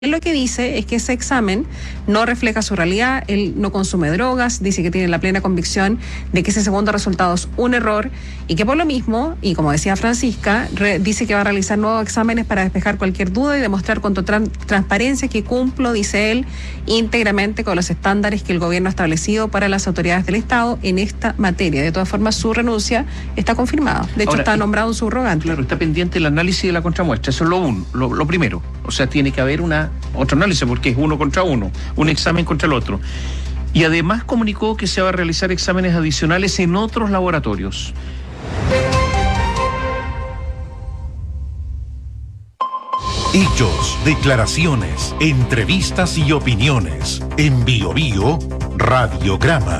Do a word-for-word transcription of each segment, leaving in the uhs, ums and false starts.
Él lo que dice es que ese examen no refleja su realidad, él no consume drogas, dice que tiene la plena convicción de que ese segundo resultado es un error y que por lo mismo, y como decía Francisca, re, dice que va a realizar nuevos exámenes para despejar cualquier duda y demostrar con total transparencia que cumplo, dice él, íntegramente con los estándares que el gobierno ha establecido para las autoridades del Estado en esta materia. De todas formas, su renuncia está confirmada. De hecho, Ahora, está nombrado un subrogante. Claro, está pendiente el análisis de la contramuestra. Eso es lo, un, lo, lo primero. O sea, tiene que haber una otro análisis porque es uno contra uno, un examen contra el otro. Y además comunicó que se va a realizar exámenes adicionales en otros laboratorios. Hechos, declaraciones, entrevistas y opiniones. En Bio Bio, Radiograma.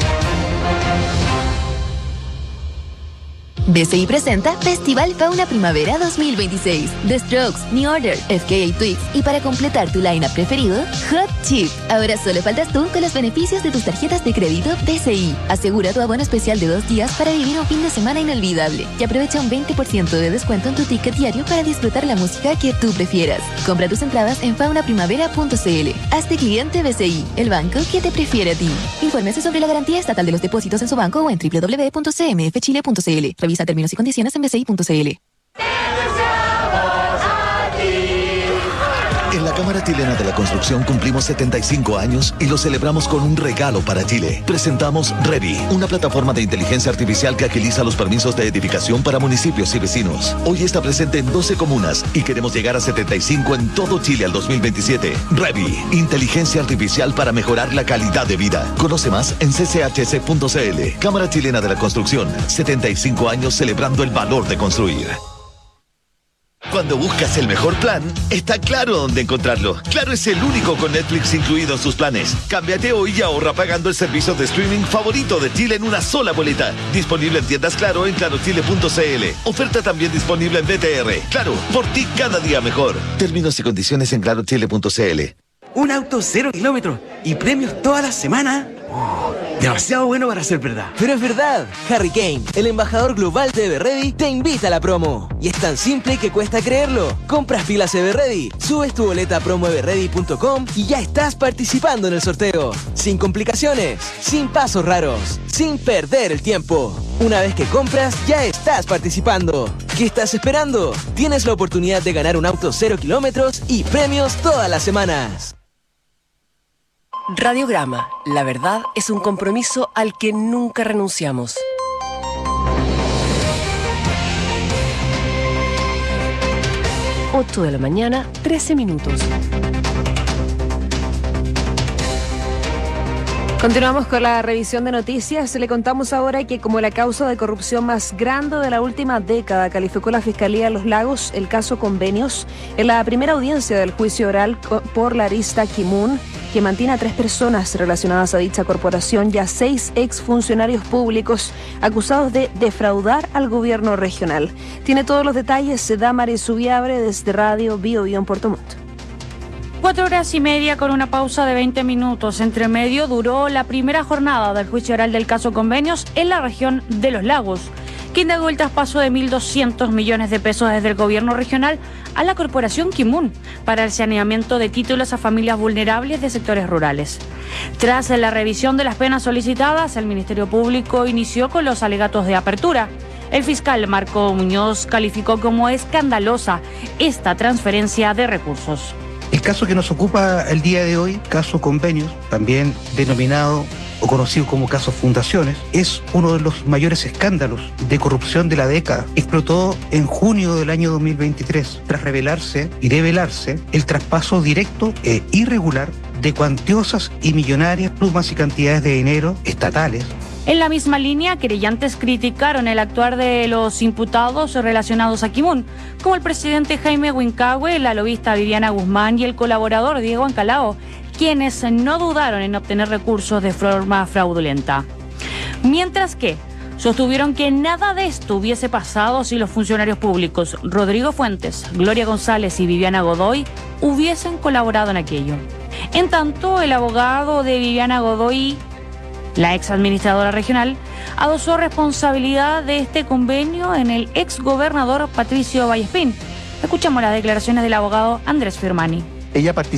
B C I presenta Festival Fauna Primavera dos mil veintiséis. The Strokes, New Order, F K A Twigs y para completar tu line-up preferido, Hot Chip. Ahora solo faltas tú con los beneficios de tus tarjetas de crédito B C I. Asegura tu abono especial de dos días para vivir un fin de semana inolvidable y aprovecha un veinte por ciento de descuento en tu ticket diario para disfrutar la música que tú prefieras. Compra tus entradas en fauna primavera punto c l. Hazte cliente B C I, el banco que te prefiere a ti. Infórmese sobre la garantía estatal de los depósitos en su banco o en doble u doble u doble u punto c m f chile punto c l. Revisa términos y condiciones en b c i punto c l. En la Cámara Chilena de la Construcción cumplimos setenta y cinco años y lo celebramos con un regalo para Chile. Presentamos Revi, una plataforma de inteligencia artificial que agiliza los permisos de edificación para municipios y vecinos. Hoy está presente en doce comunas y queremos llegar a setenta y cinco en todo Chile al dos mil veintisiete. Revi, inteligencia artificial para mejorar la calidad de vida. Conoce más en c c h c punto c l. Cámara Chilena de la Construcción, setenta y cinco años celebrando el valor de construir. Cuando buscas el mejor plan, está claro dónde encontrarlo. Claro es el único con Netflix incluido en sus planes. Cámbiate hoy y ahorra pagando el servicio de streaming favorito de Chile en una sola boleta. Disponible en tiendas Claro en claro chile punto c l. Oferta también disponible en B T R. Claro, por ti cada día mejor. Términos y condiciones en claro chile punto c l. Un auto cero kilómetros y premios toda la semana. Oh, demasiado bueno para ser verdad. Pero es verdad. Harry Kane, el embajador global de Everready, te invita a la promo. Y es tan simple que cuesta creerlo. Compras pilas Everready, subes tu boleta a promo everready punto com y ya estás participando en el sorteo. Sin complicaciones, sin pasos raros, sin perder el tiempo. Una vez que compras, ya estás participando. ¿Qué estás esperando? Tienes la oportunidad de ganar un auto cero kilómetros y premios todas las semanas. Radiograma. La verdad es un compromiso al que nunca renunciamos. ocho de la mañana, trece minutos. Continuamos con la revisión de noticias. Le contamos ahora que como la causa de corrupción más grande de la última década calificó la Fiscalía de Los Lagos el caso Convenios en la primera audiencia del juicio oral por la arista Kimun, que mantiene a tres personas relacionadas a dicha corporación y a seis exfuncionarios públicos acusados de defraudar al gobierno regional. Tiene todos los detalles Damaris Subiabre desde Radio Bio Bio en Puerto Montt. Cuatro horas y media con una pausa de veinte minutos. Entre medio duró la primera jornada del juicio oral del caso Convenios en la región de Los Lagos, que indagó el traspaso de mil doscientos millones de pesos desde el gobierno regional a la corporación Kimun para el saneamiento de títulos a familias vulnerables de sectores rurales. Tras la revisión de las penas solicitadas, el Ministerio Público inició con los alegatos de apertura. El fiscal Marco Muñoz calificó como escandalosa esta transferencia de recursos. El caso que nos ocupa el día de hoy, caso Convenios, también denominado o conocido como caso Fundaciones, es uno de los mayores escándalos de corrupción de la década. Explotó en junio del año dos mil veintitrés, tras revelarse y develarse el traspaso directo e irregular de cuantiosas y millonarias plumas y cantidades de dinero estatales. En la misma línea, querellantes criticaron el actuar de los imputados relacionados a Kimun, como el presidente Jaime Huincahue, la lobista Viviana Guzmán y el colaborador Diego Ancalao, quienes no dudaron en obtener recursos de forma fraudulenta. Mientras que sostuvieron que nada de esto hubiese pasado si los funcionarios públicos Rodrigo Fuentes, Gloria González y Viviana Godoy hubiesen colaborado en aquello. En tanto, el abogado de Viviana Godoy, la ex administradora regional, adosó responsabilidad de este convenio en el ex gobernador Patricio Vallespín. Escuchamos las declaraciones del abogado Andrés Firmani. ella participó